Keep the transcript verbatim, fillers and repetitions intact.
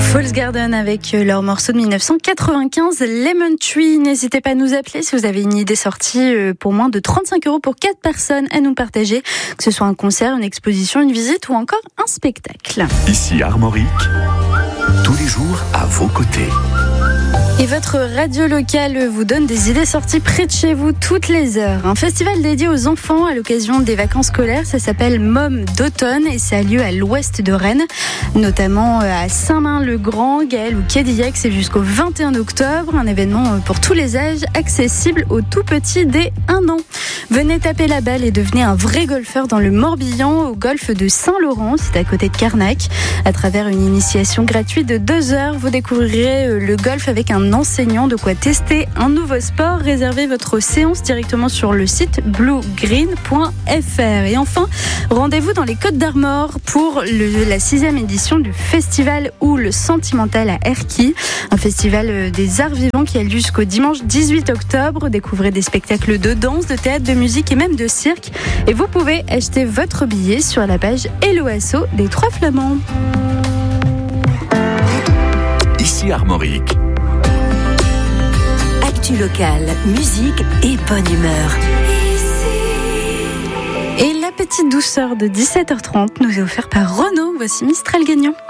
Falls Garden avec leur morceau de dix-neuf cent quatre-vingt-quinze, Lemon Tree. N'hésitez pas à nous appeler si vous avez une idée sortie pour moins de trente-cinq euros pour quatre personnes à nous partager, que ce soit un concert, une exposition, une visite ou encore un spectacle. Ici Armorique, tous les jours à vos côtés. Et votre radio locale vous donne des idées sorties près de chez vous toutes les heures. Un festival dédié aux enfants à l'occasion des vacances scolaires, ça s'appelle Môme d'automne et ça a lieu à l'ouest de Rennes, notamment à Saint-Main-le-Grand, Gaël ou Cadillac. C'est jusqu'au vingt et un octobre, un événement pour tous les âges, accessible aux tout petits dès un an. Venez taper la balle et devenez un vrai golfeur dans le Morbihan, au golfe de Saint-Laurent, c'est à côté de Carnac. À travers une initiation gratuite de deux heures, vous découvrirez le golf avec un enseignant, de quoi tester un nouveau sport. Réservez votre séance directement sur le site blue green point f r. Et enfin, rendez-vous dans les Côtes d'Armor pour le, la sixième édition du festival Houle Sentimental à Erquy, un festival des arts vivants qui a lieu jusqu'au dimanche dix-huit octobre. Découvrez des spectacles de danse, de théâtre, de musique et même de cirque. Et vous pouvez acheter votre billet sur la page Hello Asso des Trois Flamands. Ici Armorique. Local, musique et bonne humeur. Et la petite douceur de dix-sept heures trente nous est offerte par Renault. Voici Mistral gagnant.